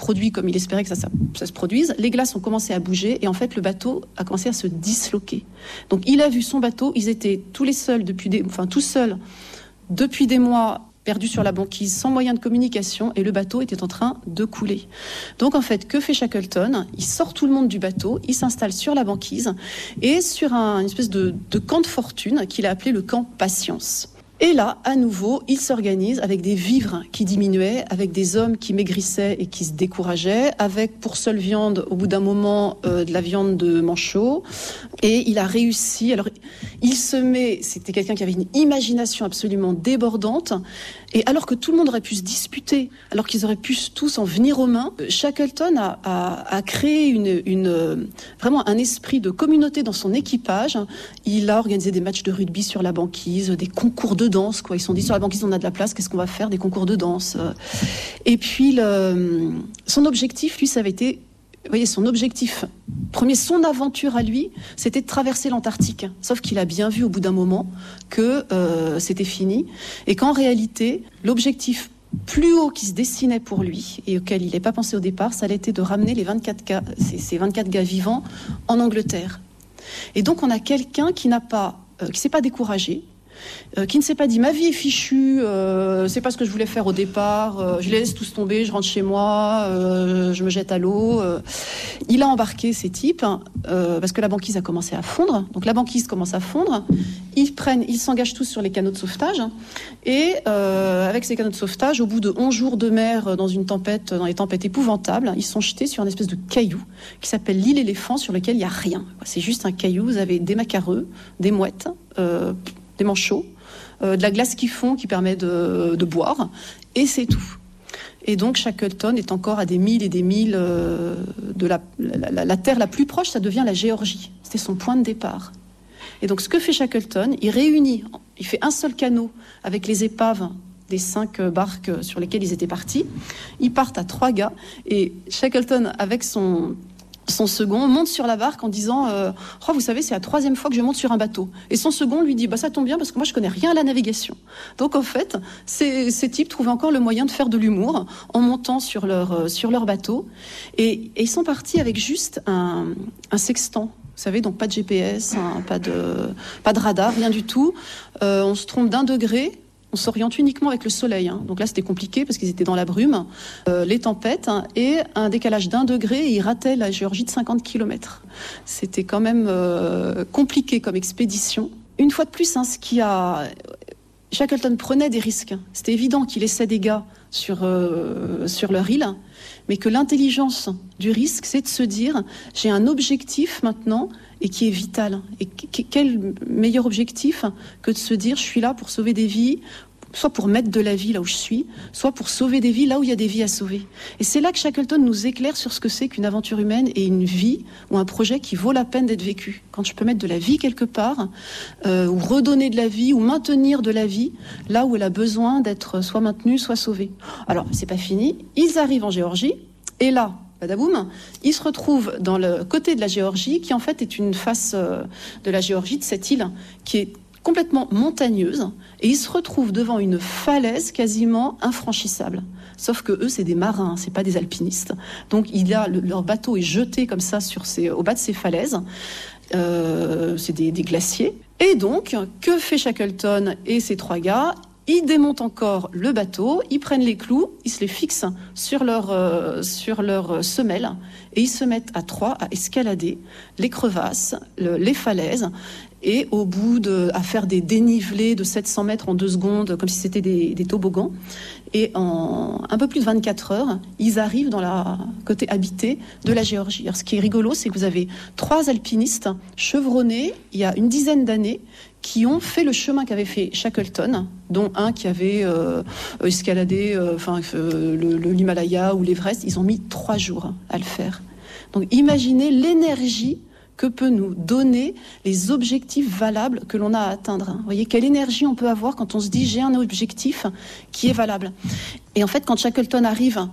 produit comme il espérait que ça se produise. Les glaces ont commencé à bouger et en fait le bateau a commencé à se disloquer. Donc il a vu son bateau, ils étaient tous seuls depuis des mois, perdus sur la banquise, sans moyen de communication, et le bateau était en train de couler. Donc en fait, que fait Shackleton ? Il sort tout le monde du bateau, il s'installe sur la banquise et sur une espèce de camp de fortune qu'il a appelé le camp Patience. Et là, à nouveau, il s'organise avec des vivres qui diminuaient, avec des hommes qui maigrissaient et qui se décourageaient, avec pour seule viande, au bout d'un moment, de la viande de manchot. Et il a réussi. Alors, c'était quelqu'un qui avait une imagination absolument débordante. Et alors que tout le monde aurait pu se disputer, alors qu'ils auraient pu tous en venir aux mains, Shackleton a créé vraiment un esprit de communauté dans son équipage. Il a organisé des matchs de rugby sur la banquise, des concours de danse, quoi. Ils se sont dit, sur la banquise, on a de la place, qu'est-ce qu'on va faire ? Des concours de danse. Et puis, son objectif, lui, ça avait été... Vous voyez, son objectif premier, son aventure à lui, c'était de traverser l'Antarctique. Sauf qu'il a bien vu au bout d'un moment que c'était fini. Et qu'en réalité, l'objectif plus haut qui se dessinait pour lui, et auquel il n'avait pas pensé au départ, ça allait être de ramener ces 24 gars vivants en Angleterre. Et donc, on a quelqu'un qui s'est pas découragé, qui ne s'est pas dit ma vie est fichue, c'est pas ce que je voulais faire au départ, je les laisse tous tomber, je rentre chez moi, je me jette à l'eau. Il a embarqué ces types parce que la banquise a commencé à fondre. Donc la banquise commence à fondre. Ils s'engagent tous sur les canaux de sauvetage et avec ces canaux de sauvetage, au bout de 11 jours de mer dans les tempêtes épouvantables, ils sont jetés sur une espèce de caillou qui s'appelle l'île Éléphant, sur lequel il n'y a rien. C'est juste un caillou. Vous avez des macareux, des mouettes, des manchots, de la glace qui fond qui permet de boire, et c'est tout. Et donc Shackleton est encore à des milles et des milles de la terre la plus proche, ça devient la Géorgie. C'était son point de départ. Et donc ce que fait Shackleton, il fait un seul canot avec les épaves des 5 barques sur lesquelles ils étaient partis. Ils partent à 3 gars, et Shackleton, avec son second, monte sur la barque en disant vous savez, c'est la 3e fois que je monte sur un bateau. Et son second lui dit ça tombe bien parce que moi je connais rien à la navigation. Donc en fait, ces types trouvaient encore le moyen de faire de l'humour en montant sur leur bateau. Et ils sont partis avec juste un sextant. Vous savez, donc pas de GPS, pas de radar, rien du tout. On se trompe d'1 degré. On s'oriente uniquement avec le soleil. Donc là, c'était compliqué parce qu'ils étaient dans la brume, les tempêtes, et un décalage d'1 degré, et ils rataient la Géorgie de 50 km. C'était quand même compliqué comme expédition. Une fois de plus, Shackleton prenait des risques. C'était évident qu'il laissait des gars sur leur île, mais que l'intelligence du risque, c'est de se dire, j'ai un objectif maintenant, et qui est vital. Et quel meilleur objectif que de se dire, je suis là pour sauver des vies, soit pour mettre de la vie là où je suis, soit pour sauver des vies là où il y a des vies à sauver. Et c'est là que Shackleton nous éclaire sur ce que c'est qu'une aventure humaine et une vie ou un projet qui vaut la peine d'être vécu. Quand je peux mettre de la vie quelque part, ou redonner de la vie, ou maintenir de la vie là où elle a besoin d'être soit maintenue, soit sauvée. Alors, c'est pas fini. Ils arrivent en Géorgie, et là, badaboum, ils se retrouvent dans le côté de la Géorgie, qui en fait est une face de la Géorgie, de cette île, qui est complètement montagneuse, et ils se retrouvent devant une falaise quasiment infranchissable. Sauf que eux, c'est des marins, c'est pas des alpinistes. Donc leur bateau est jeté comme ça au bas de ces falaises. C'est des glaciers. Et donc, que fait Shackleton et ces 3 gars ? Ils démontent encore le bateau, ils prennent les clous, ils se les fixent sur leur semelle, et ils se mettent à 3 à escalader les crevasses, les falaises, et au bout à faire des dénivelés de 700 mètres en 2 secondes, comme si c'était des toboggans. Et en un peu plus de 24 heures, ils arrivent dans la côté habité de la Géorgie. Alors, ce qui est rigolo, c'est que vous avez 3 alpinistes chevronnés il y a une dizaine d'années qui ont fait le chemin qu'avait fait Shackleton, dont un qui avait escaladé l'Himalaya ou l'Everest. Ils ont mis 3 jours à le faire. Donc imaginez l'énergie que peut nous donner les objectifs valables que l'on a à atteindre. Vous voyez, quelle énergie on peut avoir quand on se dit j'ai un objectif qui est valable. Et en fait, quand Shackleton arrive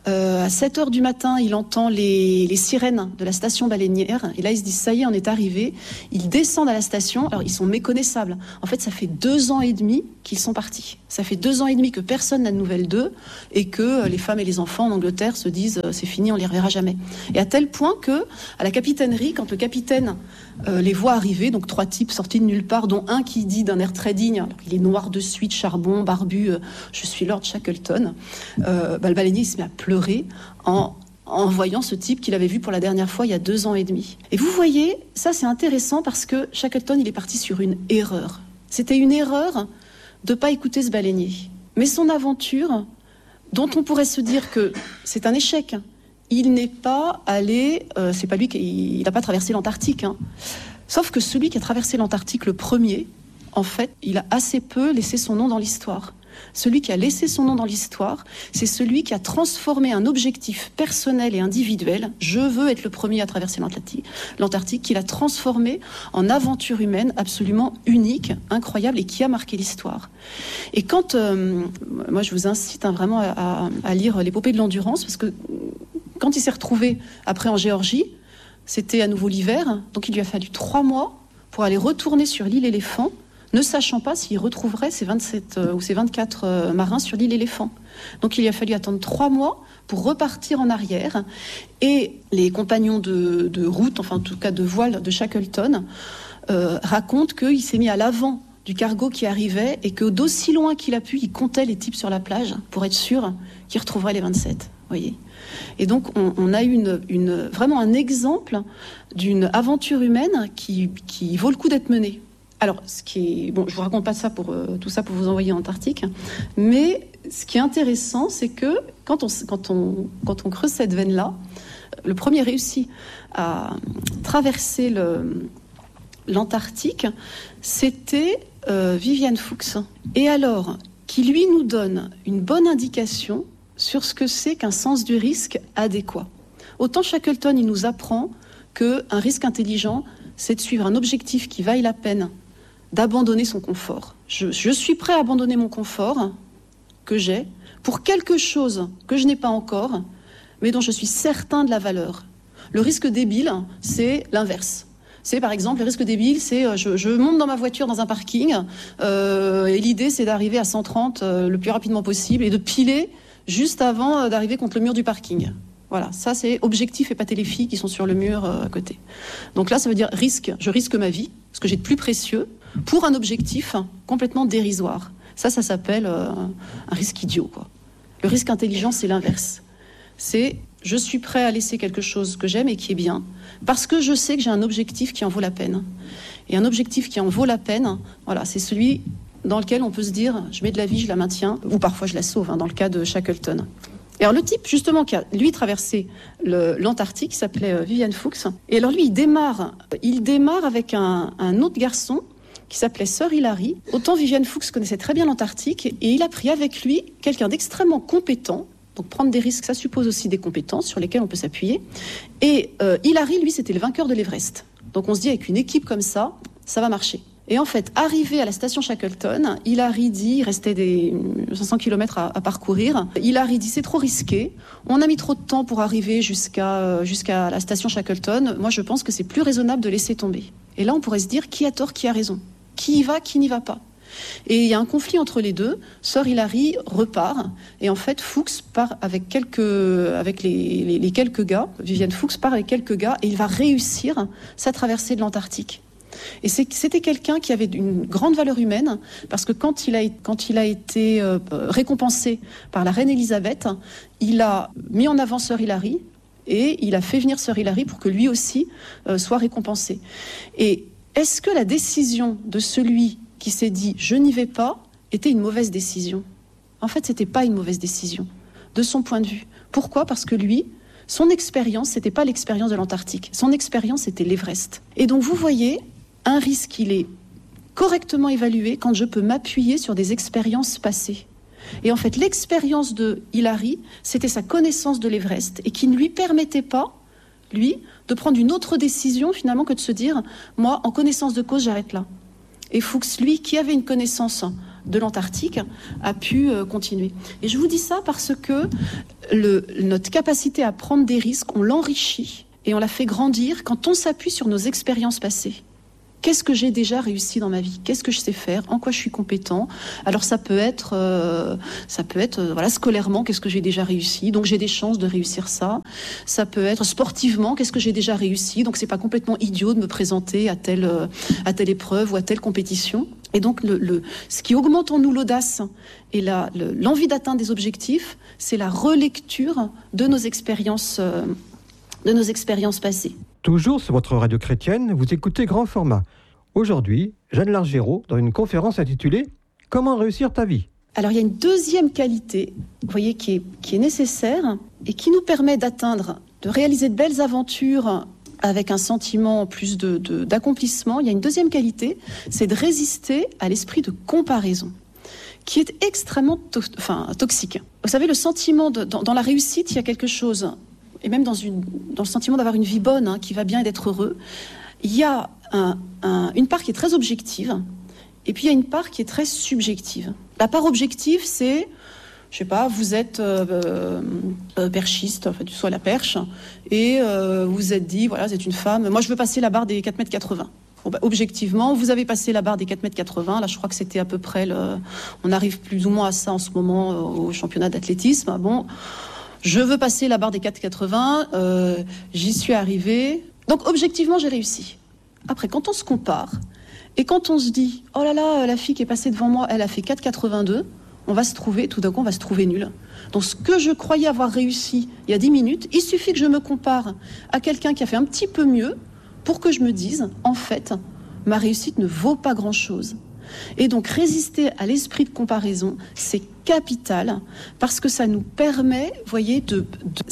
À 7h du matin, il entend les sirènes de la station baleinière. Et là, il se dit, ça y est, on est arrivé. Ils descendent à la station. Alors, ils sont méconnaissables. En fait, ça fait 2 ans et demi qu'ils sont partis. Ça fait 2 ans et demi que personne n'a de nouvelles d'eux et que les femmes et les enfants en Angleterre se disent, c'est fini, on les reverra jamais. Et à tel point que, à la capitainerie, quand le capitaine les voit arriver, donc 3 types sortis de nulle part, dont un qui dit d'un air très digne, alors il est noir de suite, charbon, barbu, je suis Lord Shackleton, le baleinier il se met à pleurer en voyant ce type qu'il avait vu pour la dernière fois il y a 2 ans et demi. Et vous voyez, ça c'est intéressant parce que Shackleton il est parti sur une erreur. C'était une erreur de ne pas écouter ce baleinier. Mais son aventure, dont on pourrait se dire que c'est un échec, il n'est pas allé, c'est pas lui il n'a pas traversé l'Antarctique. Sauf que celui qui a traversé l'Antarctique le premier, en fait, il a assez peu laissé son nom dans l'histoire. Celui qui a laissé son nom dans l'histoire, c'est celui qui a transformé un objectif personnel et individuel, je veux être le premier à traverser l'Antarctique, qu'il a transformé en aventure humaine absolument unique, incroyable et qui a marqué l'histoire. Et quand, moi je vous incite vraiment à lire l'épopée de l'endurance, parce que quand il s'est retrouvé après en Géorgie, c'était à nouveau l'hiver, donc il lui a fallu 3 mois pour aller retourner sur l'île Éléphant, ne sachant pas s'il retrouverait ses 27 ou ses 24 marins sur l'île Éléphant. Donc il lui a fallu attendre 3 mois pour repartir en arrière. Et les compagnons de route, enfin en tout cas de voile de Shackleton, racontent qu'il s'est mis à l'avant du cargo qui arrivait et que d'aussi loin qu'il a pu, il comptait les types sur la plage pour être sûr qu'il retrouverait les 27. Voyez. Et donc on a vraiment un exemple d'une aventure humaine qui vaut le coup d'être menée. Alors, je vous raconte pas tout ça pour vous envoyer en Antarctique, mais ce qui est intéressant, c'est que quand on creuse cette veine-là, le premier réussi à traverser l'Antarctique, c'était Vivian Fuchs. Et alors, qui lui nous donne une bonne indication sur ce que c'est qu'un sens du risque adéquat. Autant Shackleton, il nous apprend qu'un risque intelligent, c'est de suivre un objectif qui vaille la peine d'abandonner son confort. Je suis prêt à abandonner mon confort que j'ai pour quelque chose que je n'ai pas encore, mais dont je suis certain de la valeur. Le risque débile, c'est l'inverse. C'est par exemple, le risque débile, c'est je monte dans ma voiture dans un parking et l'idée c'est d'arriver à 130 le plus rapidement possible et de piler juste avant d'arriver contre le mur du parking. Voilà, ça c'est objectif et pâté les filles qui sont sur le mur à côté. Donc là, ça veut dire risque. Je risque ma vie, ce que j'ai de plus précieux, pour un objectif complètement dérisoire. Ça s'appelle un risque idiot, quoi. Le risque intelligent, c'est l'inverse. C'est je suis prêt à laisser quelque chose que j'aime et qui est bien, parce que je sais que j'ai un objectif qui en vaut la peine. Et un objectif qui en vaut la peine, voilà, c'est celui dans lequel on peut se dire je mets de la vie, je la maintiens, ou parfois je la sauve, dans le cas de Shackleton. Et alors le type justement qui a lui traversé l'Antarctique s'appelait Vivian Fuchs. Et alors lui il démarre avec un autre garçon qui s'appelait Sir Hilary. Autant Vivian Fuchs connaissait très bien l'Antarctique et il a pris avec lui quelqu'un d'extrêmement compétent. Donc prendre des risques, ça suppose aussi des compétences sur lesquelles on peut s'appuyer. Et Hilary, lui, c'était le vainqueur de l'Everest. Donc on se dit avec une équipe comme ça va marcher. Et en fait, arrivé à la station Shackleton, Hilary dit, il restait des 500 km à parcourir, Hilary dit c'est trop risqué, on a mis trop de temps pour arriver jusqu'à la station Shackleton, moi je pense que c'est plus raisonnable de laisser tomber. Et là on pourrait se dire qui a tort, qui a raison, qui y va, qui n'y va pas. Et il y a un conflit entre les deux, Sir Hilary repart, et en fait Fuchs part avec les quelques gars, Vivian Fuchs part avec quelques gars, et il va réussir sa traversée de l'Antarctique. Et c'était quelqu'un qui avait une grande valeur humaine, parce que quand il a été récompensé par la reine Elisabeth, il a mis en avant Sir Hilary, et il a fait venir Sir Hilary pour que lui aussi soit récompensé. Et est-ce que la décision de celui qui s'est dit « je n'y vais pas » était une mauvaise décision ? En fait, c'était pas une mauvaise décision, de son point de vue. Pourquoi ? Parce que lui, son expérience, c'était pas l'expérience de l'Antarctique. Son expérience, c'était l'Everest. Et donc, vous voyez, un risque, il est correctement évalué quand je peux m'appuyer sur des expériences passées. Et en fait, l'expérience de Hilary, c'était sa connaissance de l'Everest et qui ne lui permettait pas, lui, de prendre une autre décision finalement que de se dire « moi, en connaissance de cause, j'arrête là ». Et Fuchs, lui, qui avait une connaissance de l'Antarctique a pu continuer. Et je vous dis ça parce que notre capacité à prendre des risques, on l'enrichit et on la fait grandir quand on s'appuie sur nos expériences passées. Qu'est-ce que j'ai déjà réussi dans ma vie ? Qu'est-ce que je sais faire ? En quoi je suis compétent ? Alors ça peut être scolairement, qu'est-ce que j'ai déjà réussi ? Donc j'ai des chances de réussir ça. Ça peut être sportivement, qu'est-ce que j'ai déjà réussi ? Donc c'est pas complètement idiot de me présenter à telle épreuve ou à telle compétition. Et donc ce qui augmente en nous l'audace et l'envie d'atteindre des objectifs, c'est la relecture de nos expériences passées. Toujours sur votre radio chrétienne, vous écoutez Grand Format. Aujourd'hui, Jeanne Largérault, dans une conférence intitulée « Comment réussir ta vie ?» Alors, il y a une deuxième qualité, vous voyez, qui est nécessaire et qui nous permet de réaliser de belles aventures avec un sentiment plus d'accomplissement. Il y a une deuxième qualité, c'est de résister à l'esprit de comparaison, qui est extrêmement toxique. Vous savez, le sentiment dans la réussite, il y a quelque chose... et même dans le sentiment d'avoir une vie bonne, qui va bien et d'être heureux, il y a une part qui est très objective, et puis il y a une part qui est très subjective. La part objective, c'est, je sais pas, vous êtes perchiste, enfin, soit la perche, et vous vous êtes dit, voilà, vous êtes une femme, moi je veux passer la barre des 4,80 m. Bon, objectivement, vous avez passé la barre des 4,80 m. Là, je crois que c'était à peu près... on arrive plus ou moins à ça en ce moment au championnat d'athlétisme. Bon... Je veux passer la barre des 4,80, j'y suis arrivée. Donc, objectivement, j'ai réussi. Après, quand on se compare, et quand on se dit, oh là là, la fille qui est passée devant moi, elle a fait 4,82, tout d'un coup, on va se trouver nul. Donc, ce que je croyais avoir réussi il y a 10 minutes, il suffit que je me compare à quelqu'un qui a fait un petit peu mieux pour que je me dise, en fait, ma réussite ne vaut pas grand-chose. Et donc résister à l'esprit de comparaison, c'est capital parce que ça nous permet, vous voyez, de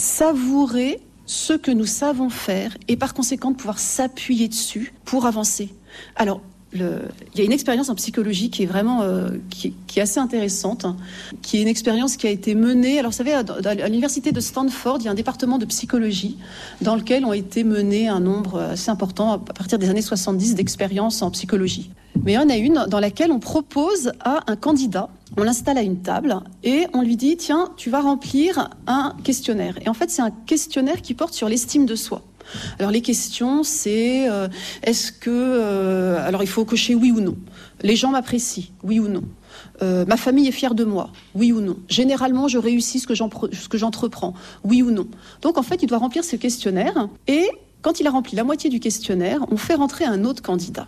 savourer ce que nous savons faire et par conséquent de pouvoir s'appuyer dessus pour avancer. Alors, il y a une expérience en psychologie qui est vraiment qui est assez intéressante, qui est une expérience qui a été menée. Alors, vous savez, à l'université de Stanford, il y a un département de psychologie dans lequel ont été menés un nombre assez important à partir des années 70 d'expériences en psychologie. Mais il y en a une dans laquelle on propose à un candidat, on l'installe à une table et on lui dit « Tiens, tu vas remplir un questionnaire ». Et en fait, c'est un questionnaire qui porte sur l'estime de soi. Alors les questions, c'est est-ce que... alors il faut cocher oui ou non. Les gens m'apprécient, oui ou non. Ma famille est fière de moi, oui ou non. Généralement, je réussis ce que j'entreprends, oui ou non. Donc en fait, il doit remplir ce questionnaire et quand il a rempli la moitié du questionnaire, on fait rentrer un autre candidat.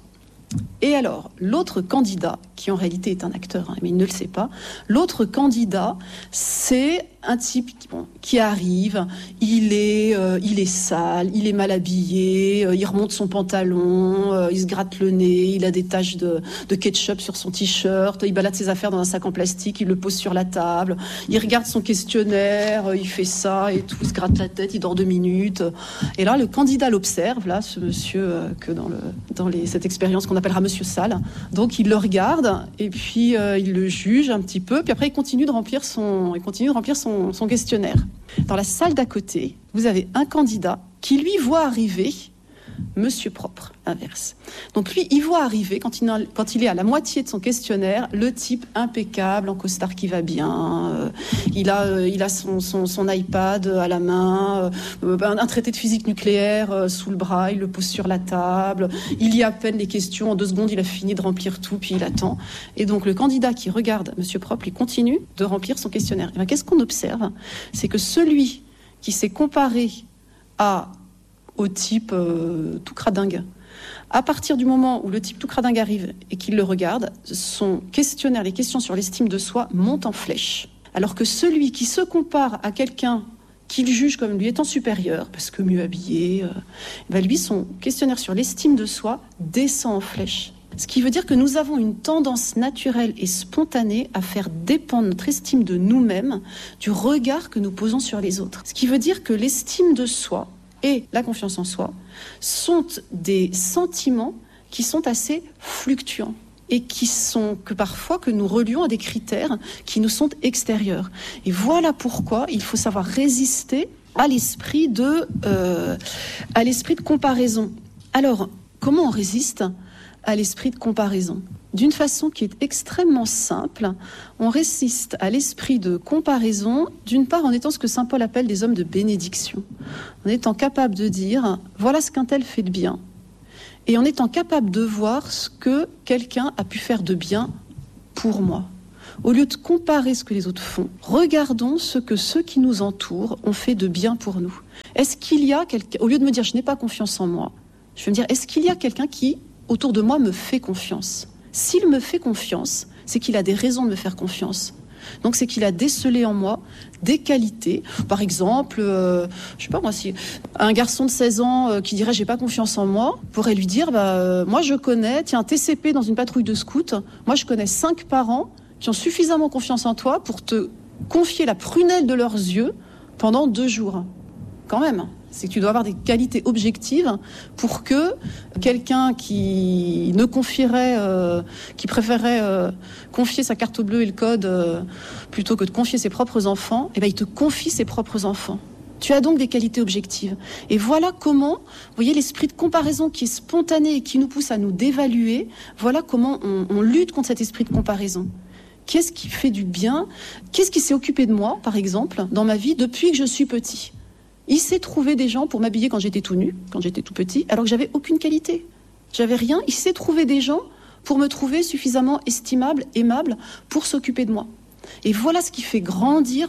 Et alors, l'autre candidat, qui en réalité est un acteur, mais il ne le sait pas, l'autre candidat, c'est un type qui arrive, il est sale, il est mal habillé, il remonte son pantalon, il se gratte le nez, il a des taches de ketchup sur son t-shirt, il balade ses affaires dans un sac en plastique, il le pose sur la table, il regarde son questionnaire, il fait ça et tout, il se gratte la tête, il dort 2 minutes. Et là, le candidat l'observe, là, ce monsieur que dans cette expérience qu'on appellera Monsieur Sale. Donc il le regarde et puis il le juge un petit peu, puis après il continue de remplir son questionnaire. Dans la salle d'à côté, vous avez un candidat qui lui voit arriver Monsieur Propre, inverse. Donc lui, il voit arriver, quand il est à la moitié de son questionnaire, le type impeccable, en costard qui va bien, il a son iPad à la main, un traité de physique nucléaire sous le bras, il le pose sur la table, il lit à peine les questions, en 2 secondes, il a fini de remplir tout, puis il attend. Et donc le candidat qui regarde Monsieur Propre, il continue de remplir son questionnaire. Et bien, qu'est-ce qu'on observe ? C'est que celui qui s'est comparé au type tout cradingue. À partir du moment où le type tout cradingue arrive et qu'il le regarde, son questionnaire, les questions sur l'estime de soi montent en flèche. Alors que celui qui se compare à quelqu'un qu'il juge comme lui étant supérieur, parce que mieux habillé, lui, son questionnaire sur l'estime de soi descend en flèche. Ce qui veut dire que nous avons une tendance naturelle et spontanée à faire dépendre notre estime de nous-mêmes du regard que nous posons sur les autres. Ce qui veut dire que l'estime de soi et la confiance en soi sont des sentiments qui sont assez fluctuants et que parfois que nous relions à des critères qui nous sont extérieurs. Et voilà pourquoi il faut savoir résister à l'esprit de comparaison. Alors, comment on résiste à l'esprit de comparaison ? d'une façon qui est extrêmement simple. On résiste à l'esprit de comparaison, d'une part en étant ce que saint Paul appelle des hommes de bénédiction, en étant capable de dire « voilà ce qu'un tel fait de bien », et en étant capable de voir ce que quelqu'un a pu faire de bien pour moi. Au lieu de comparer ce que les autres font, regardons ce que ceux qui nous entourent ont fait de bien pour nous. Est-ce qu'il y a quelqu'un, au lieu de me dire « je n'ai pas confiance en moi », je vais me dire « est-ce qu'il y a quelqu'un qui, autour de moi, me fait confiance ?» S'il me fait confiance, c'est qu'il a des raisons de me faire confiance. Donc c'est qu'il a décelé en moi des qualités. Par exemple, je sais pas moi, si un garçon de 16 ans qui dirait j'ai pas confiance en moi, pourrait lui dire moi je connais, tiens, TCP dans une patrouille de scouts, moi je connais 5 parents qui ont suffisamment confiance en toi pour te confier la prunelle de leurs yeux pendant 2 jours. Quand même. C'est que tu dois avoir des qualités objectives pour que quelqu'un qui ne confierait, qui préférerait confier sa carte bleue et le code plutôt que de confier ses propres enfants, il te confie ses propres enfants. Tu as donc des qualités objectives. Et voilà comment, vous voyez, l'esprit de comparaison qui est spontané et qui nous pousse à nous dévaluer, voilà comment on lutte contre cet esprit de comparaison. Qu'est-ce qui fait du bien ? Qu'est-ce qui s'est occupé de moi, par exemple, dans ma vie depuis que je suis petit ? Il s'est trouvé des gens pour m'habiller quand j'étais tout nu, quand j'étais tout petit, alors que j'avais aucune qualité. J'avais rien. Il s'est trouvé des gens pour me trouver suffisamment estimable, aimable, pour s'occuper de moi. Et voilà ce qui fait grandir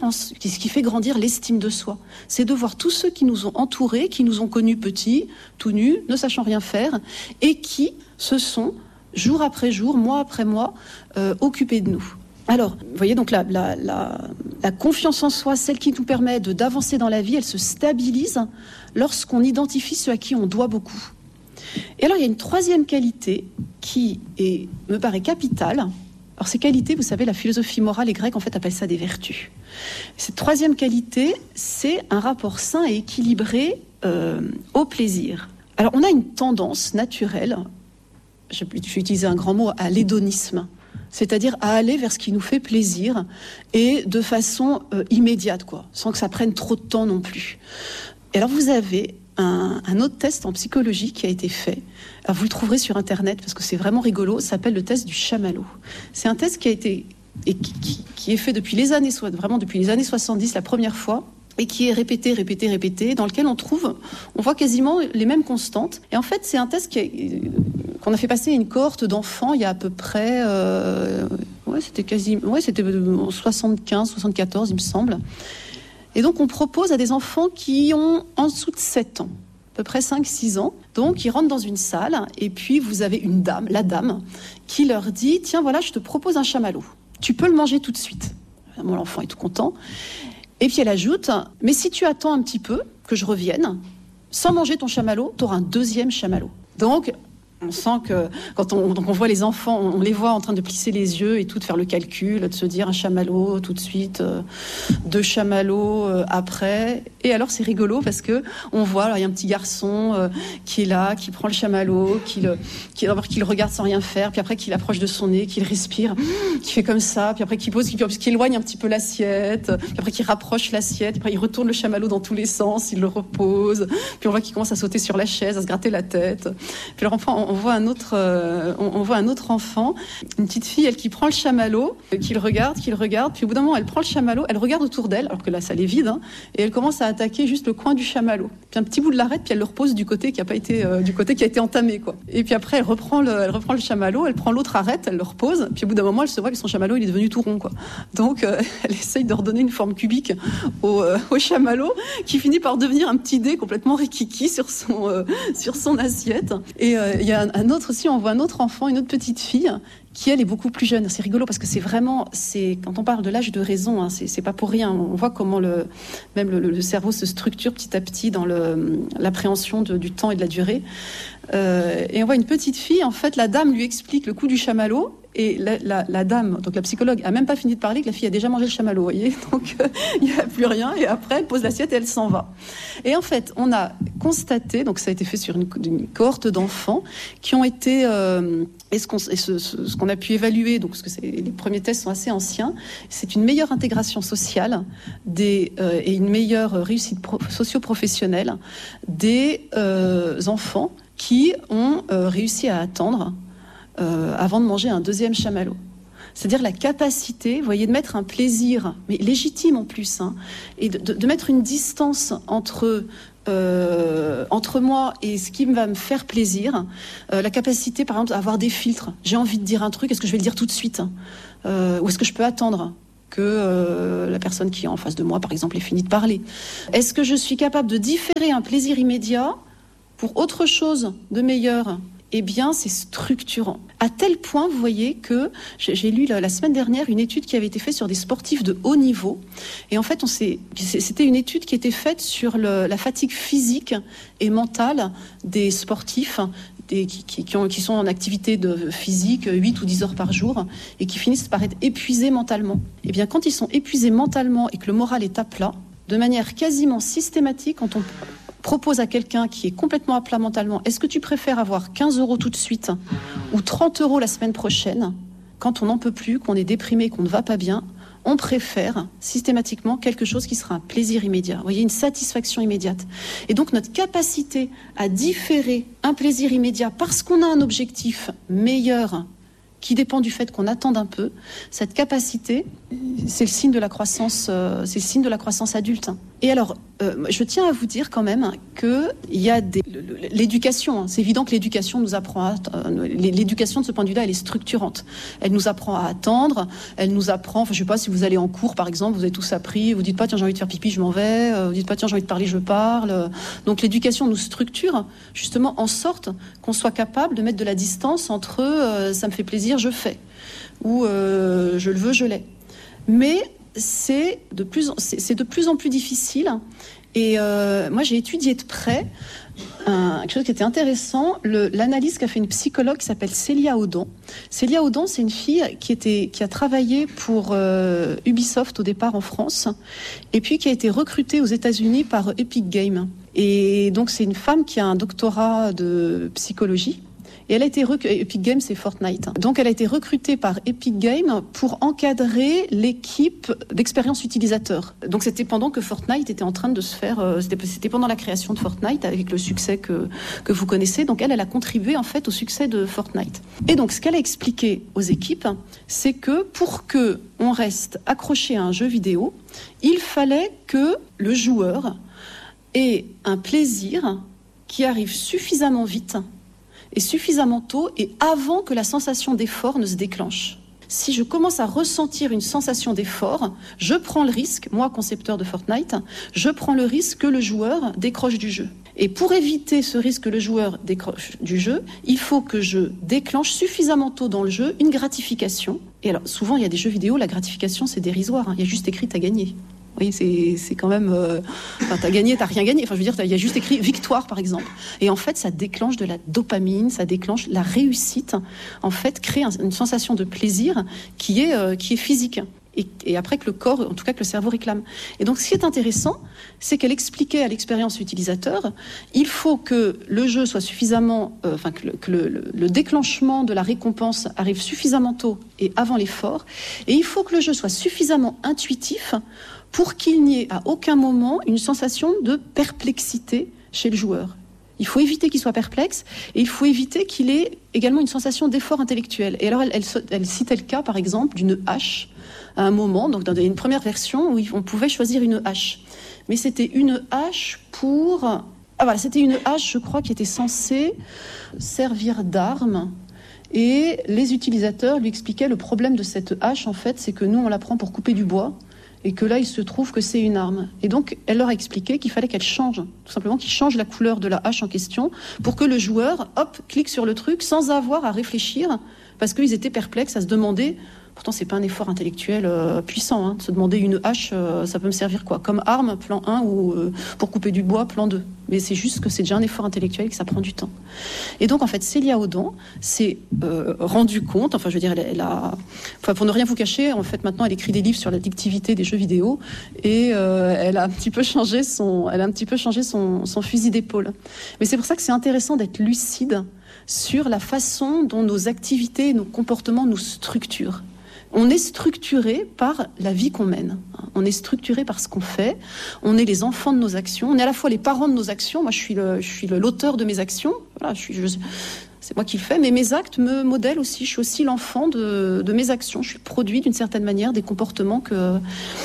l'estime de soi. C'est de voir tous ceux qui nous ont entourés, qui nous ont connus petits, tout nus, ne sachant rien faire, et qui se sont, jour après jour, mois après mois, occupés de nous. Alors, vous voyez, donc la confiance en soi, celle qui nous permet d'avancer dans la vie, elle se stabilise lorsqu'on identifie ceux à qui on doit beaucoup. Et alors, il y a une troisième qualité qui me paraît capitale. Alors, ces qualités, vous savez, la philosophie morale et grecque, en fait, appelle ça des vertus. Cette troisième qualité, c'est un rapport sain et équilibré au plaisir. Alors, on a une tendance naturelle, je vais utiliser un grand mot, à l'hédonisme. C'est-à-dire à aller vers ce qui nous fait plaisir et de façon immédiate, sans que ça prenne trop de temps non plus. Et alors vous avez un autre test en psychologie qui a été fait. Alors vous le trouverez sur Internet parce que c'est vraiment rigolo. Ça s'appelle le test du chamallow. C'est un test qui a été et qui est fait depuis les années 70 la première fois. Et qui est répété, dans lequel on voit quasiment les mêmes constantes. Et en fait, c'est un test qu'on a fait passer à une cohorte d'enfants il y a à peu près, c'était en 75, 74, il me semble. Et donc, on propose à des enfants qui ont en dessous de 7 ans, à peu près 5-6 ans. Donc, ils rentrent dans une salle, et puis vous avez la dame, qui leur dit « Tiens, voilà, je te propose un chamallow. Tu peux le manger tout de suite. » Bon, l'enfant est tout content. Et puis elle ajoute, mais si tu attends un petit peu que je revienne, sans manger ton chamallow, tu auras un deuxième chamallow. Donc, on sent que quand on voit les enfants, on les voit en train de plisser les yeux et tout, de faire le calcul, de se dire un chamallow tout de suite, 2 chamallows après. Et alors c'est rigolo parce que on voit, il y a un petit garçon qui est là, qui prend le chamallow, qui le regarde sans rien faire, puis après qu'il approche de son nez, qu'il respire, qui fait comme ça, puis après qu'il pose, qu'il éloigne un petit peu l'assiette, puis après qu'il rapproche l'assiette, puis après il retourne le chamallow dans tous les sens, il le repose, puis on voit qu'il commence à sauter sur la chaise, à se gratter la tête. Puis leur enfant, on voit un autre enfant, une petite fille, elle qui prend le chamallow, qui le regarde, puis au bout d'un moment, elle prend le chamallow, elle regarde autour d'elle, alors que la salle est vide, et elle commence à attaquer juste le coin du chamallow. Puis un petit bout de l'arête, puis elle le repose du côté qui a été entamé, quoi. Et puis après, elle reprend le chamallow, elle prend l'autre arête, elle le repose, puis au bout d'un moment, elle se voit que son chamallow, il est devenu tout rond, quoi. Donc, elle essaye de redonner une forme cubique au chamallow, qui finit par devenir un petit dé complètement rikiki sur son assiette. Et il y a un autre aussi, on voit un autre enfant, une autre petite fille qui elle est beaucoup plus jeune. C'est rigolo parce que quand on parle de l'âge de raison, c'est pas pour rien. On voit comment le cerveau se structure petit à petit dans l'appréhension du temps et de la durée. Et on voit une petite fille, en fait, la dame lui explique le coup du chamallow. Et la dame, donc la psychologue, a même pas fini de parler que la fille a déjà mangé le chamallow, vous voyez. Donc il n'y a plus rien. Et après, elle pose l'assiette et elle s'en va. Et en fait, on a constaté, donc ça a été fait sur une cohorte d'enfants qui ont été ce qu'on a pu évaluer, donc parce que les premiers tests sont assez anciens, c'est une meilleure intégration sociale et une meilleure réussite socio-professionnelle des enfants qui ont réussi à attendre avant de manger un deuxième chamallow. C'est-à-dire la capacité, vous voyez, de mettre un plaisir, mais légitime en plus, et de mettre une distance entre moi et ce qui va me faire plaisir. La capacité, par exemple, à avoir des filtres. J'ai envie de dire un truc, est-ce que je vais le dire tout de suite ou est-ce que je peux attendre que la personne qui est en face de moi, par exemple, ait fini de parler? Est-ce que je suis capable de différer un plaisir immédiat pour autre chose de meilleur? Eh bien, c'est structurant. À tel point, vous voyez, que j'ai lu la semaine dernière une étude qui avait été faite sur des sportifs de haut niveau. Et en fait, c'était une étude qui était faite sur la fatigue physique et mentale des sportifs qui sont en activité physique 8 ou 10 heures par jour et qui finissent par être épuisés mentalement. Eh bien, quand ils sont épuisés mentalement et que le moral est à plat, de manière quasiment systématique, quand on propose à quelqu'un qui est complètement à plat mentalement, est-ce que tu préfères avoir 15 € tout de suite ou 30 € la semaine prochaine? Quand on n'en peut plus, qu'on est déprimé, qu'on ne va pas bien, on préfère systématiquement quelque chose qui sera un plaisir immédiat. Vous voyez, une satisfaction immédiate. Et donc notre capacité à différer un plaisir immédiat parce qu'on a un objectif meilleur qui dépend du fait qu'on attende un peu, cette capacité, c'est le signe de la croissance, c'est le signe de la croissance adulte. Et alors, je tiens à vous dire quand même qu'il y a l'éducation. C'est évident que l'éducation nous apprend l'éducation de ce point de vue-là, elle est structurante. Elle nous apprend à attendre, elle nous apprend, je ne sais pas, si vous allez en cours par exemple, vous avez tous appris, vous dites pas tiens j'ai envie de faire pipi, je m'en vais, vous dites pas tiens j'ai envie de parler, je parle. Donc l'éducation nous structure justement en sorte qu'on soit capable de mettre de la distance entre ça me fait plaisir, je fais, ou je le veux, je l'ai. Mais c'est de plus en plus difficile. Et moi, j'ai étudié de près quelque chose qui était intéressant, l'analyse qu'a fait une psychologue qui s'appelle Célia Audon. Célia Audon, c'est une fille qui a travaillé pour Ubisoft au départ en France, et puis qui a été recrutée aux États-Unis par Epic Games. Et donc, c'est une femme qui a un doctorat de psychologie. Et elle a été Epic Games, c'est Fortnite. Donc elle a été recrutée par Epic Games pour encadrer l'équipe d'expérience utilisateur. Donc c'était pendant que Fortnite était en train de se faire, c'était pendant la création de Fortnite avec le succès que vous connaissez. Donc elle a contribué en fait au succès de Fortnite. Et donc ce qu'elle a expliqué aux équipes, c'est que pour que on reste accroché à un jeu vidéo, il fallait que le joueur ait un plaisir qui arrive suffisamment vite et suffisamment tôt et avant que la sensation d'effort ne se déclenche. Si je commence à ressentir une sensation d'effort, je prends le risque, moi concepteur de Fortnite, je prends le risque que le joueur décroche du jeu. Et pour éviter ce risque que le joueur décroche du jeu, il faut que je déclenche suffisamment tôt dans le jeu une gratification. Et alors souvent il y a des jeux vidéo, la gratification c'est dérisoire, il y a juste écrit t'as gagné. Oui, c'est quand même... t'as gagné, t'as rien gagné. Enfin, je veux dire, il y a juste écrit victoire, par exemple. Et en fait, ça déclenche de la dopamine, ça déclenche la réussite. En fait, crée une sensation de plaisir qui est physique. Et après que le corps, en tout cas que le cerveau réclame. Et donc, ce qui est intéressant, c'est qu'elle expliquait à l'expérience utilisateur, il faut que le jeu soit suffisamment... que le déclenchement de la récompense arrive suffisamment tôt et avant l'effort. Et il faut que le jeu soit suffisamment intuitif pour qu'il n'y ait à aucun moment une sensation de perplexité chez le joueur. Il faut éviter qu'il soit perplexe et il faut éviter qu'il ait également une sensation d'effort intellectuel. Et alors, elle citait le cas, par exemple, d'une hache à un moment, donc dans une première version où on pouvait choisir une hache. Mais c'était une hache c'était une hache, je crois, qui était censée servir d'arme. Et les utilisateurs lui expliquaient le problème de cette hache, en fait, c'est que nous, on la prend pour couper du bois. Et que là, il se trouve que c'est une arme. Et donc, elle leur a expliqué qu'il fallait qu'elle change, tout simplement, qu'il change la couleur de la hache en question, pour que le joueur, clique sur le truc sans avoir à réfléchir, parce qu'ils étaient perplexes à se demander, pourtant c'est pas un effort intellectuel puissant, de se demander une hache, ça peut me servir quoi? Comme arme, plan 1, ou pour couper du bois, plan 2. Mais c'est juste que c'est déjà un effort intellectuel et que ça prend du temps. Et donc, en fait, Célia Audon s'est rendu compte, enfin, je veux dire, pour ne rien vous cacher, en fait, maintenant, elle écrit des livres sur l'addictivité des jeux vidéo et elle a un petit peu changé son fusil d'épaule. Mais c'est pour ça que c'est intéressant d'être lucide sur la façon dont nos activités et nos comportements nous structurent. On est structuré par la vie qu'on mène. On est structuré par ce qu'on fait. On est les enfants de nos actions. On est à la fois les parents de nos actions. Moi, je suis l'auteur de mes actions. Voilà, c'est moi qui le fais, mais mes actes me modèlent aussi. Je suis aussi l'enfant de mes actions. Je suis le produit d'une certaine manière des comportements que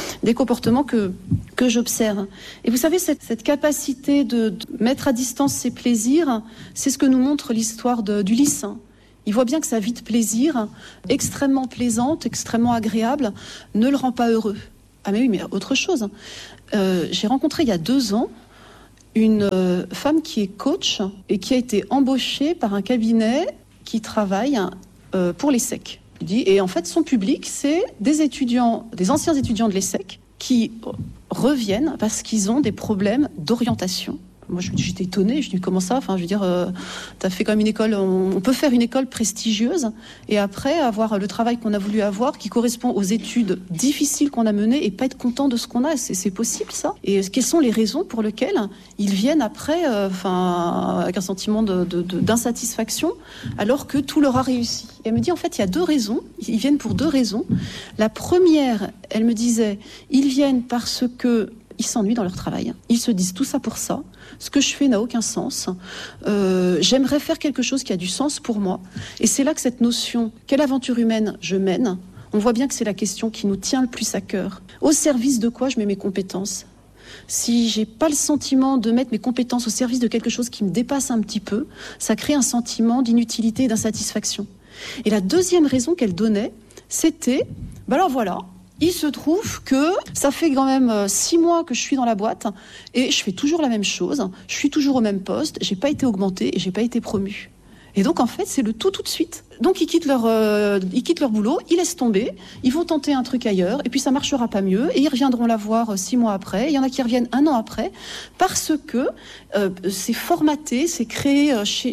j'observe. Et vous savez, cette capacité de mettre à distance ses plaisirs, c'est ce que nous montre l'histoire d'Ulysse. Il voit bien que sa vie de plaisir, extrêmement plaisante, extrêmement agréable, ne le rend pas heureux. Ah mais oui, mais autre chose. J'ai rencontré il y a 2 ans une femme qui est coach et qui a été embauchée par un cabinet qui travaille pour l'ESSEC. Et en fait, son public, c'est des anciens étudiants de l'ESSEC qui reviennent parce qu'ils ont des problèmes d'orientation. Moi, j'étais étonnée. Je dis comment ça ? Enfin, je veux dire, t'as fait quand même une école. On peut faire une école prestigieuse et après avoir le travail qu'on a voulu avoir, qui correspond aux études difficiles qu'on a menées et pas être content de ce qu'on a. C'est possible ça ? Et quelles sont les raisons pour lesquelles ils viennent après, avec un sentiment d'insatisfaction, alors que tout leur a réussi ? Et elle me dit en fait, il y a 2 raisons. Ils viennent pour 2 raisons. La première, elle me disait, ils viennent parce que ils s'ennuient dans leur travail. Ils se disent tout ça pour ça. Ce que je fais n'a aucun sens. J'aimerais faire quelque chose qui a du sens pour moi. Et c'est là que cette notion, quelle aventure humaine je mène, on voit bien que c'est la question qui nous tient le plus à cœur. Au service de quoi je mets mes compétences ? Si j'ai pas le sentiment de mettre mes compétences au service de quelque chose qui me dépasse un petit peu, ça crée un sentiment d'inutilité et d'insatisfaction. Et la deuxième raison qu'elle donnait, c'était, alors voilà, il se trouve que ça fait quand même 6 mois que je suis dans la boîte et je fais toujours la même chose, je suis toujours au même poste, j'ai pas été augmentée et j'ai pas été promue. Et donc en fait, c'est le tout de suite. Donc ils quittent leur boulot, ils laissent tomber, ils vont tenter un truc ailleurs et puis ça marchera pas mieux et ils reviendront la voir 6 mois après. Il y en a qui reviennent 1 an après parce que c'est formaté, c'est créé chez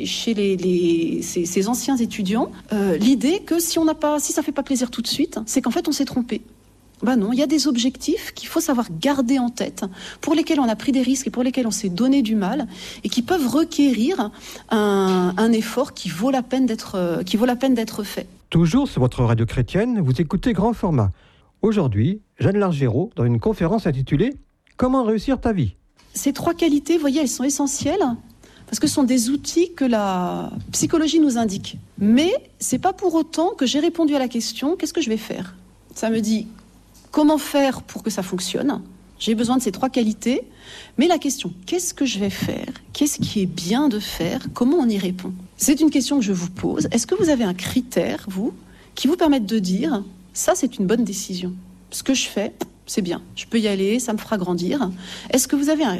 ces anciens étudiants l'idée que si ça fait pas plaisir tout de suite, c'est qu'en fait on s'est trompé. Non, il y a des objectifs qu'il faut savoir garder en tête, pour lesquels on a pris des risques et pour lesquels on s'est donné du mal, et qui peuvent requérir un effort qui vaut la peine d'être fait. Toujours sur votre radio chrétienne, vous écoutez Grand Format. Aujourd'hui, Jeanne Largéraud, dans une conférence intitulée « Comment réussir ta vie ?» Ces 3 qualités, vous voyez, elles sont essentielles, parce que ce sont des outils que la psychologie nous indique. Mais c'est pas pour autant que j'ai répondu à la question « Qu'est-ce que je vais faire ?» Ça me dit comment faire pour que ça fonctionne ? J'ai besoin de ces 3 qualités. Mais la question, qu'est-ce que je vais faire ? Qu'est-ce qui est bien de faire ? Comment on y répond ? C'est une question que je vous pose. Est-ce que vous avez un critère, vous, qui vous permette de dire, ça c'est une bonne décision. Ce que je fais, c'est bien. Je peux y aller, ça me fera grandir. Est-ce que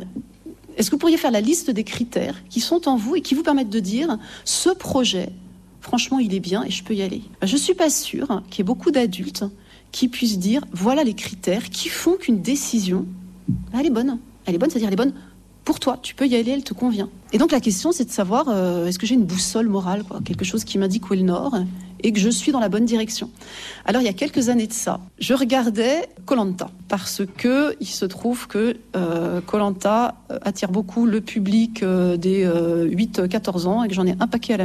vous pourriez faire la liste des critères qui sont en vous et qui vous permettent de dire, ce projet, franchement, il est bien et je peux y aller ? Je ne suis pas sûre qu'il y ait beaucoup d'adultes qui puissent dire, voilà les critères qui font qu'une décision, elle est bonne. Elle est bonne, c'est-à-dire elle est bonne pour toi. Tu peux y aller, elle te convient. Et donc la question, c'est de savoir, est-ce que j'ai une boussole morale, quelque chose qui m'indique où est le nord et que je suis dans la bonne direction. Alors il y a quelques années de ça, je regardais Koh-Lanta parce que il se trouve que Koh-Lanta attire beaucoup le public des 8-14 ans et que j'en avais un paquet à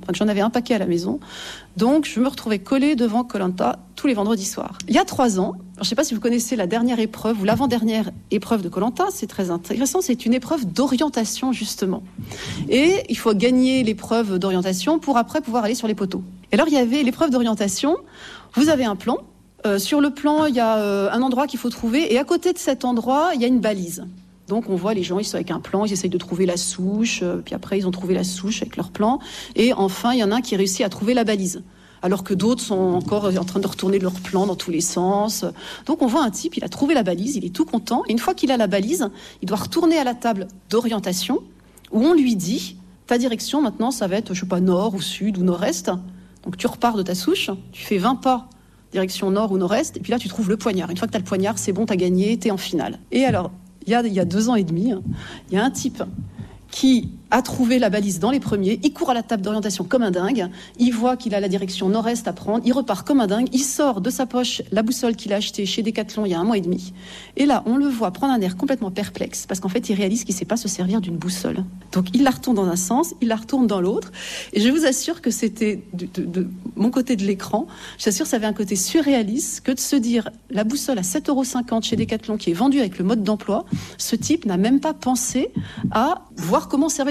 la maison. Donc je me retrouvais collée devant Koh-Lanta tous les vendredis soirs. Il y a 3 ans, je ne sais pas si vous connaissez la dernière épreuve ou l'avant-dernière épreuve de Koh-Lanta, c'est très intéressant, c'est une épreuve d'orientation justement. Et il faut gagner l'épreuve d'orientation pour après pouvoir aller sur les poteaux. Et alors il y avait l'épreuve d'orientation, vous avez un plan, sur le plan il y a un endroit qu'il faut trouver et à côté de cet endroit il y a une balise. Donc on voit les gens, ils sont avec un plan, ils essayent de trouver la souche, puis après ils ont trouvé la souche avec leur plan et enfin il y en a un qui réussit à trouver la balise. Alors que d'autres sont encore en train de retourner leur plan dans tous les sens. Donc on voit un type, il a trouvé la balise, il est tout content. Et une fois qu'il a la balise, il doit retourner à la table d'orientation où on lui dit, ta direction maintenant, ça va être, je sais pas, nord ou sud ou nord-est. Donc tu repars de ta souche, tu fais 20 pas direction nord ou nord-est, et puis là tu trouves le poignard. Une fois que tu as le poignard, c'est bon, tu as gagné, tu es en finale. Et alors, il y a 2 ans et demi, il y a un type qui a trouvé la balise dans les premiers, il court à la table d'orientation comme un dingue, il voit qu'il a la direction nord-est à prendre, il repart comme un dingue, il sort de sa poche la boussole qu'il a achetée chez Decathlon il y a 1 mois et demi. Et là, on le voit prendre un air complètement perplexe, parce qu'en fait, il réalise qu'il ne sait pas se servir d'une boussole. Donc, il la retourne dans un sens, il la retourne dans l'autre, et je vous assure que c'était, de mon côté de l'écran, j'assure que ça avait un côté surréaliste que de se dire, la boussole à 7,50 € chez Decathlon, qui est vendue avec le mode d'emploi, ce type n'a même pas pensé à voir comment servir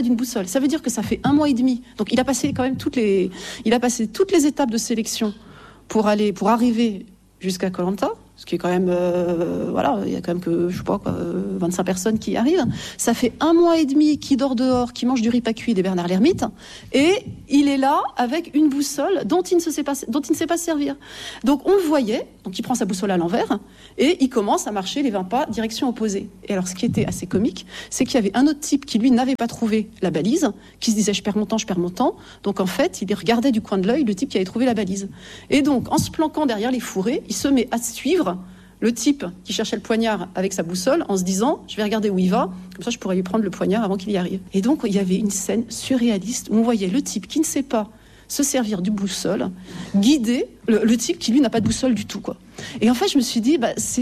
d'une boussole. Ça veut dire que ça fait 1 mois et demi. Donc il a passé quand même toutes les étapes de sélection pour arriver jusqu'à Koh-Lanta, ce qui est quand même, il y a quand même que, 25 personnes qui y arrivent. Ça fait 1 mois et demi qu'il dort dehors, qu'il mange du riz pas cuit des Bernard l'Ermite, et il est là avec une boussole dont il ne sait pas servir. Donc on le voyait, donc il prend sa boussole à l'envers, et il commence à marcher les 20 pas, direction opposée. Et alors ce qui était assez comique, c'est qu'il y avait un autre type qui lui n'avait pas trouvé la balise, qui se disait je perds mon temps. Donc en fait, il regardait du coin de l'œil le type qui avait trouvé la balise. Et donc en se planquant derrière les fourrés, il se met à suivre le type qui cherchait le poignard avec sa boussole en se disant je vais regarder où il va, comme ça je pourrais lui prendre le poignard avant qu'il y arrive. Et donc il y avait une scène surréaliste où on voyait le type qui ne sait pas se servir du boussole guider le type qui lui n'a pas de boussole du tout, quoi. Et en fait je me suis dit c'est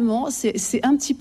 un petit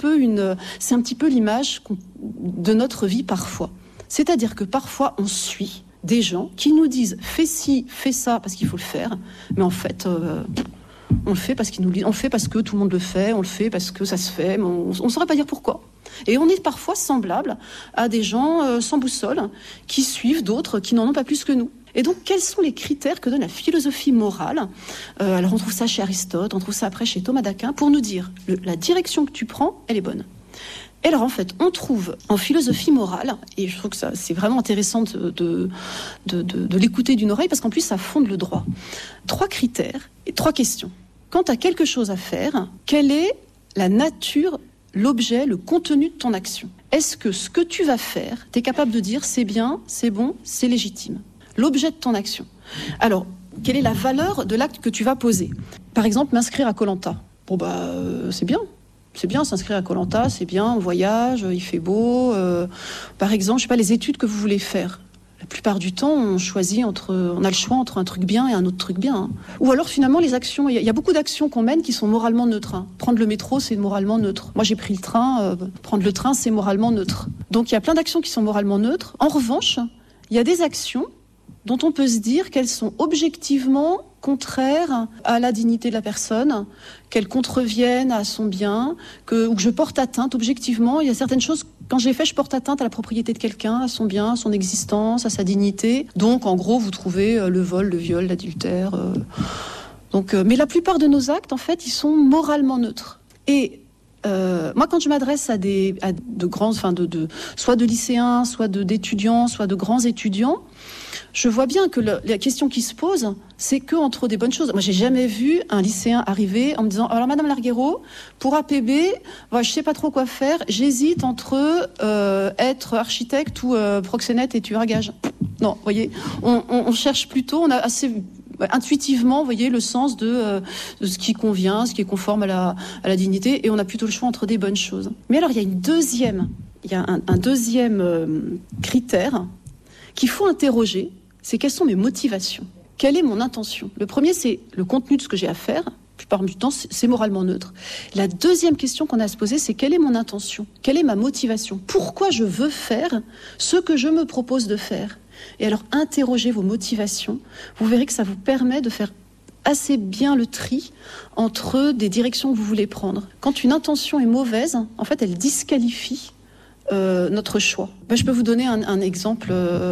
peu l'image de notre vie parfois. C'est-à-dire que parfois on suit des gens qui nous disent fais ci, fais ça parce qu'il faut le faire, mais en fait on le fait parce on le fait parce que tout le monde le fait, on le fait parce que ça se fait, mais on ne saurait pas dire pourquoi. Et on est parfois semblable à des gens sans boussole qui suivent d'autres qui n'en ont pas plus que nous. Et donc, quels sont les critères que donne la philosophie morale ? Alors, on trouve ça chez Aristote, on trouve ça après chez Thomas d'Aquin, pour nous dire la direction que tu prends, elle est bonne. Et alors, en fait, on trouve en philosophie morale, et je trouve que ça, c'est vraiment intéressant de l'écouter d'une oreille, parce qu'en plus, ça fonde le droit. 3 critères et 3 questions. Quand tu as quelque chose à faire, quelle est la nature, l'objet, le contenu de ton action ? Est-ce que ce que tu vas faire, tu es capable de dire c'est bien, c'est bon, c'est légitime ? L'objet de ton action. Alors, quelle est la valeur de l'acte que tu vas poser ? Par exemple, m'inscrire à Koh-Lanta. C'est bien. C'est bien, s'inscrire à Koh-Lanta, c'est bien, on voyage, il fait beau. Par exemple, les études que vous voulez faire. La plupart du temps, on a le choix entre un truc bien et un autre truc bien. Hein. Ou alors, finalement, les actions. Il y a beaucoup d'actions qu'on mène qui sont moralement neutres. Hein. Prendre le métro, c'est moralement neutre. Moi, j'ai pris le train. Prendre le train, c'est moralement neutre. Donc, il y a plein d'actions qui sont moralement neutres. En revanche, il y a des actions dont on peut se dire qu'elles sont objectivement contraires à la dignité de la personne, qu'elles contreviennent à son bien, ou que je porte atteinte objectivement. Il y a certaines choses, quand je les fais, je porte atteinte à la propriété de quelqu'un, à son bien, à son existence, à sa dignité. Donc, en gros, vous trouvez le vol, le viol, l'adultère. Mais la plupart de nos actes, en fait, ils sont moralement neutres. Et moi, quand je m'adresse à de grands, soit de lycéens, soit d'étudiants, soit de grands étudiants, je vois bien que la question qui se pose, c'est que entre des bonnes choses. Moi, j'ai jamais vu un lycéen arriver en me disant alors Madame Larguero, pour APB, je sais pas trop quoi faire. J'hésite entre être architecte ou proxénète et tueur à gages. Non, vous voyez, on cherche plutôt, on a assez intuitivement, vous voyez, le sens de ce qui convient, ce qui est conforme à la dignité, et on a plutôt le choix entre des bonnes choses. Mais alors, il y a un deuxième critère qu'il faut interroger, c'est quelles sont mes motivations ? Quelle est mon intention ? Le premier, c'est le contenu de ce que j'ai à faire. La plupart du temps, c'est moralement neutre. La deuxième question qu'on a à se poser, c'est quelle est mon intention ? Quelle est ma motivation ? Pourquoi je veux faire ce que je me propose de faire ? Et alors, interrogez vos motivations. Vous verrez que ça vous permet de faire assez bien le tri entre des directions que vous voulez prendre. Quand une intention est mauvaise, en fait, elle disqualifie notre choix. Je peux vous donner un exemple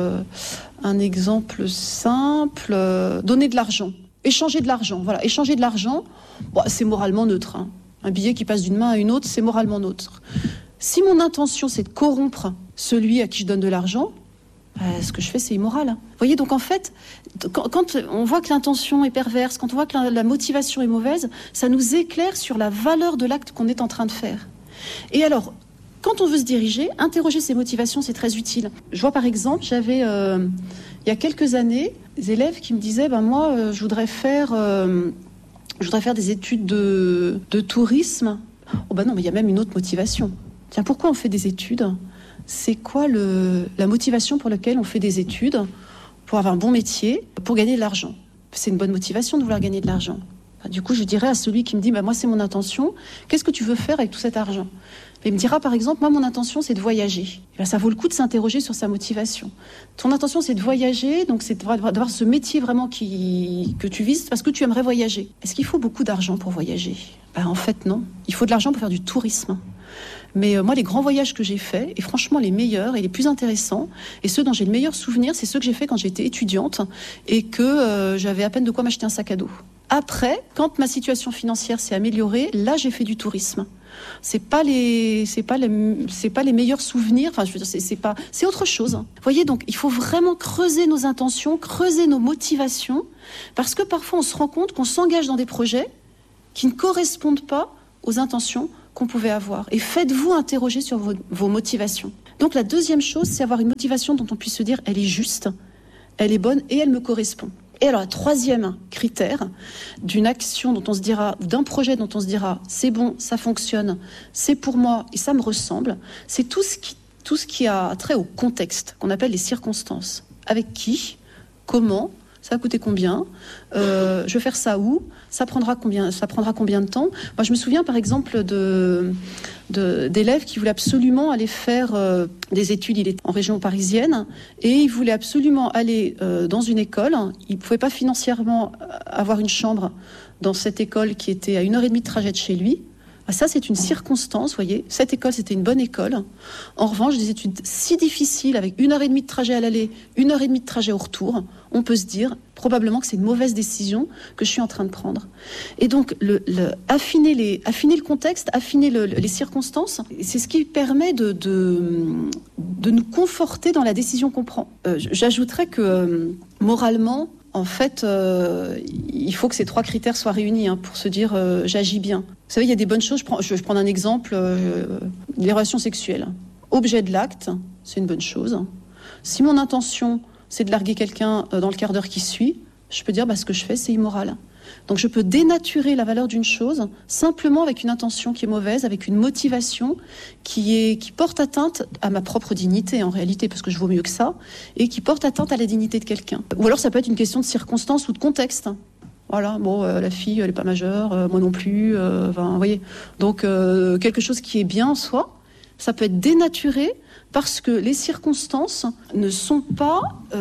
simple. Donner de l'argent. Échanger de l'argent. Voilà, échanger de l'argent, c'est moralement neutre. Hein. Un billet qui passe d'une main à une autre, c'est moralement neutre. Si mon intention, c'est de corrompre celui à qui je donne de l'argent, ce que je fais, c'est immoral. Hein. Vous voyez, donc en fait, quand on voit que l'intention est perverse, quand on voit que la motivation est mauvaise, ça nous éclaire sur la valeur de l'acte qu'on est en train de faire. Et alors, quand on veut se diriger, interroger ses motivations, c'est très utile. Je vois par exemple, j'avais, il y a quelques années, des élèves qui me disaient, moi, je voudrais faire des études de tourisme. Non, mais il y a même une autre motivation. Tiens, pourquoi on fait des études ? C'est quoi la motivation pour laquelle on fait des études ? Pour avoir un bon métier, pour gagner de l'argent. C'est une bonne motivation de vouloir gagner de l'argent. Du coup, je dirais à celui qui me dit, moi, c'est mon intention, qu'est-ce que tu veux faire avec tout cet argent ? Il me dira, par exemple, moi, mon intention, c'est de voyager. Ça vaut le coup de s'interroger sur sa motivation. Ton intention, c'est de voyager, donc c'est d'avoir ce métier vraiment que tu vises parce que tu aimerais voyager. Est-ce qu'il faut beaucoup d'argent pour voyager ? En fait, non. Il faut de l'argent pour faire du tourisme. Mais moi, les grands voyages que j'ai faits, et franchement les meilleurs et les plus intéressants, et ceux dont j'ai le meilleur souvenir, c'est ceux que j'ai faits quand j'étais étudiante et que j'avais à peine de quoi m'acheter un sac à dos. Après, quand ma situation financière s'est améliorée, là, j'ai fait du tourisme. C'est pas les meilleurs souvenirs. Enfin, je veux dire, c'est autre chose. Vous voyez, donc, il faut vraiment creuser nos intentions, creuser nos motivations, parce que parfois, on se rend compte qu'on s'engage dans des projets qui ne correspondent pas aux intentions qu'on pouvait avoir. Et faites-vous interroger sur vos motivations. Donc, la deuxième chose, c'est avoir une motivation dont on puisse se dire, elle est juste, elle est bonne et elle me correspond. Et alors, le troisième critère d'une action dont on se dira, d'un projet dont on se dira, c'est bon, ça fonctionne, c'est pour moi et ça me ressemble, c'est tout ce qui a trait au contexte, qu'on appelle les circonstances. Avec qui, comment, ça va coûter combien, je vais faire ça où, ça prendra combien de temps. Moi, je me souviens par exemple d'élèves qui voulaient absolument aller faire des études. Il est en région parisienne et il voulait absolument aller dans une école. Il ne pouvait pas financièrement avoir une chambre dans cette école qui était à 1h30 de trajet de chez lui. Ça, c'est une circonstance, vous voyez. Cette école, c'était une bonne école. En revanche, des études si difficiles, avec 1h30 de trajet à l'aller, 1h30 de trajet au retour, on peut se dire probablement que c'est une mauvaise décision que je suis en train de prendre. Et donc, affiner le contexte, affiner les circonstances, c'est ce qui permet de nous conforter dans la décision qu'on prend. J'ajouterais que moralement, en fait, il faut que ces 3 critères soient réunis pour se dire j'agis bien. Vous savez, il y a des bonnes choses. Je vais prendre un exemple, les relations sexuelles. Objet de l'acte, c'est une bonne chose. Si mon intention, c'est de larguer quelqu'un dans le quart d'heure qui suit, je peux dire ce que je fais, c'est immoral. Donc je peux dénaturer la valeur d'une chose simplement avec une intention qui est mauvaise, avec une motivation qui porte atteinte à ma propre dignité en réalité, parce que je vaux mieux que ça, et qui porte atteinte à la dignité de quelqu'un. Ou alors ça peut être une question de circonstance ou de contexte. Voilà, la fille, elle n'est pas majeure, moi non plus, vous voyez. Donc quelque chose qui est bien en soi, ça peut être dénaturé parce que les circonstances ne sont pas,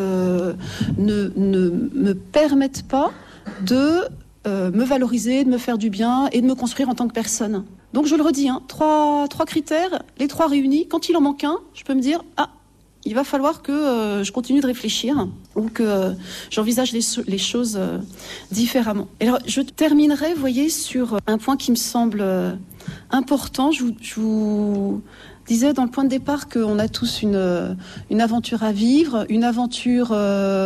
ne me permettent pas de me valoriser, de me faire du bien et de me construire en tant que personne. Donc je le redis, 3 critères, les 3 réunis. Quand il en manque un, je peux me dire il va falloir que je continue de réfléchir ou que j'envisage les choses différemment. Et alors je terminerai, vous voyez, sur un point qui me semble important. Je vous disais dans le point de départ qu'on a tous une aventure à vivre, une aventure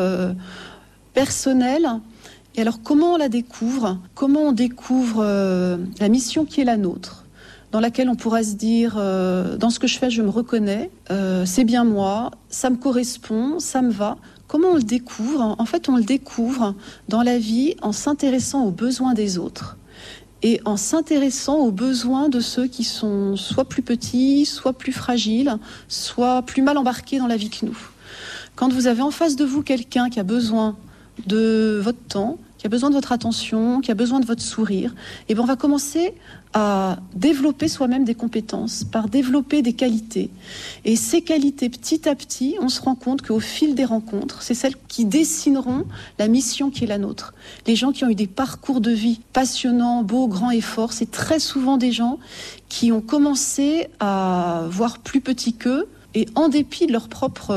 personnelle. Et alors, comment on la découvre ? Comment on découvre la mission qui est la nôtre, dans laquelle on pourra se dire, dans ce que je fais, je me reconnais, c'est bien moi, ça me correspond, ça me va. Comment on le découvre ? En fait, on le découvre dans la vie en s'intéressant aux besoins des autres et en s'intéressant aux besoins de ceux qui sont soit plus petits, soit plus fragiles, soit plus mal embarqués dans la vie que nous. Quand vous avez en face de vous quelqu'un qui a besoin de votre temps, qui a besoin de votre attention, qui a besoin de votre sourire, et bien on va commencer à développer soi-même des compétences, par développer des qualités. Et ces qualités, petit à petit, on se rend compte qu'au fil des rencontres, c'est celles qui dessineront la mission qui est la nôtre. Les gens qui ont eu des parcours de vie passionnants, beaux, grands et forts, c'est très souvent des gens qui ont commencé à voir plus petit qu'eux, et en dépit de leur propre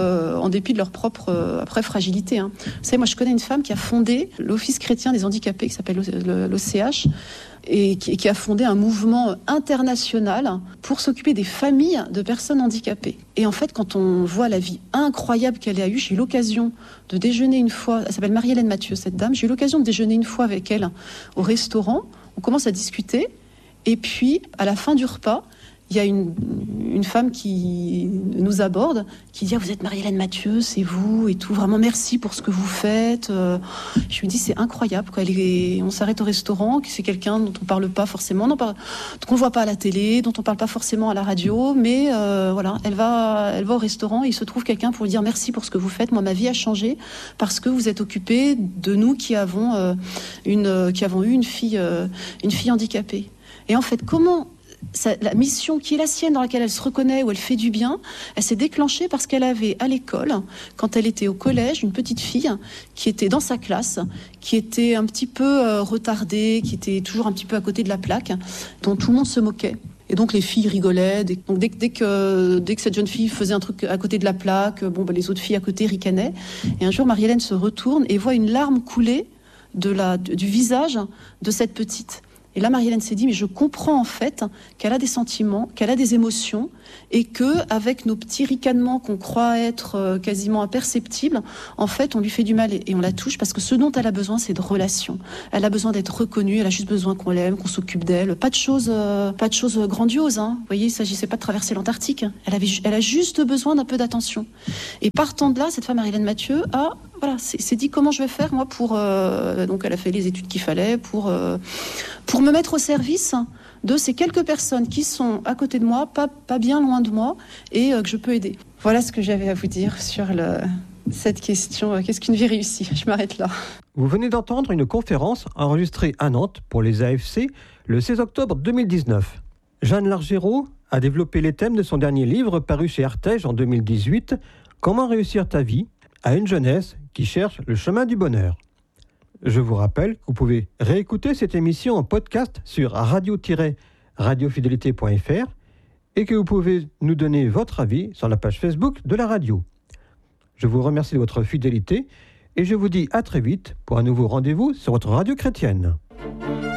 après fragilité. Vous savez, moi je connais une femme qui a fondé l'Office chrétien des handicapés, qui s'appelle l'OCH, et qui a fondé un mouvement international pour s'occuper des familles de personnes handicapées. Et en fait, quand on voit la vie incroyable qu'elle a eue, j'ai eu l'occasion de déjeuner une fois, elle s'appelle Marie-Hélène Mathieu, cette dame, j'ai eu l'occasion de déjeuner une fois avec elle au restaurant, on commence à discuter, et puis à la fin du repas, il y a une femme qui nous aborde, qui dit « Vous êtes Marie-Hélène Mathieu, c'est vous et tout, vraiment merci pour ce que vous faites. » Je lui dis « C'est incroyable, quoi. On s'arrête au restaurant, c'est quelqu'un dont on ne parle pas forcément, qu'on ne voit pas à la télé, dont on ne parle pas forcément à la radio, mais voilà, elle va au restaurant et il se trouve quelqu'un pour lui dire « Merci pour ce que vous faites, moi ma vie a changé parce que vous êtes occupé de nous qui avons eu une fille handicapée. » Et en fait, la mission qui est la sienne, dans laquelle elle se reconnaît, où elle fait du bien, elle s'est déclenchée parce qu'elle avait à l'école, quand elle était au collège, une petite fille qui était dans sa classe, qui était un petit peu retardée, qui était toujours un petit peu à côté de la plaque, dont tout le monde se moquait. Et donc les filles rigolaient. Donc dès que cette jeune fille faisait un truc à côté de la plaque, les autres filles à côté ricanaient. Et un jour, Marie-Hélène se retourne et voit une larme couler du visage de cette petite. Et là, Marie-Hélène s'est dit, mais je comprends en fait qu'elle a des sentiments, qu'elle a des émotions, et que avec nos petits ricanements qu'on croit être quasiment imperceptibles, en fait, on lui fait du mal et on la touche parce que ce dont elle a besoin, c'est de relations. Elle a besoin d'être reconnue, elle a juste besoin qu'on l'aime, qu'on s'occupe d'elle. Pas de choses grandioses. Hein. Vous voyez, il ne s'agissait pas de traverser l'Antarctique. Elle a juste besoin d'un peu d'attention. Et partant de là, cette femme, Marie-Hélène Mathieu, s'est dit comment je vais faire moi pour donc elle a fait les études qu'il fallait pour me mettre au service de ces quelques personnes qui sont à côté de moi, pas bien loin de moi, et que je peux aider. Voilà ce que j'avais à vous dire sur cette question. Qu'est-ce qu'une vie réussie ? Je m'arrête là. Vous venez d'entendre une conférence enregistrée à Nantes pour les AFC le 16 octobre 2019. Jeanne Largéraud a développé les thèmes de son dernier livre paru chez Artege en 2018, « Comment réussir ta vie ?» à une jeunesse qui cherche le chemin du bonheur. Je vous rappelle que vous pouvez réécouter cette émission en podcast sur radio-radiofidélité.fr et que vous pouvez nous donner votre avis sur la page Facebook de la radio. Je vous remercie de votre fidélité et je vous dis à très vite pour un nouveau rendez-vous sur votre radio chrétienne.